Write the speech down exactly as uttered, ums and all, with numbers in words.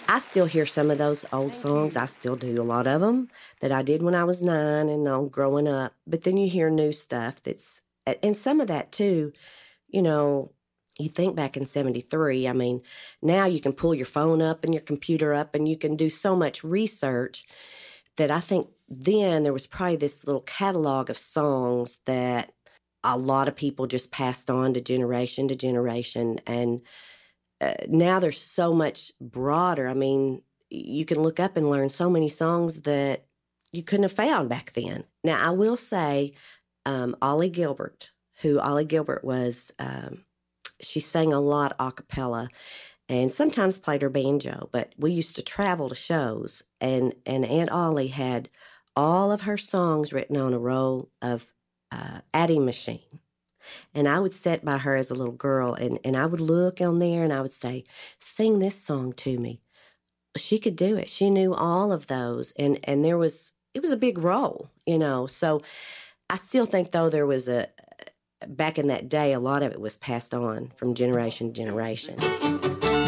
I still hear some of those old songs. I still do a lot of them that I did when I was nine and on growing up. But then you hear new stuff that's, and some of that too, you know, you think back in seventy-three, I mean, now you can pull your phone up and your computer up and you can do so much research that I think then there was probably this little catalog of songs that a lot of people just passed on to generation to generation. And uh, now there's so much broader. I mean, you can look up and learn so many songs that you couldn't have found back then. Now, I will say, um, Ollie Gilbert, who Ollie Gilbert was, um, she sang a lot a cappella and sometimes played her banjo, but we used to travel to shows, and, and Aunt Ollie had all of her songs written on a roll of uh, adding machine. And I would sit by her as a little girl, and, and I would look on there and I would say, sing this song to me. She could do it. She knew all of those. And, and there was, it was a big role, you know. So I still think, though, there was a, back in that day, a lot of it was passed on from generation to generation.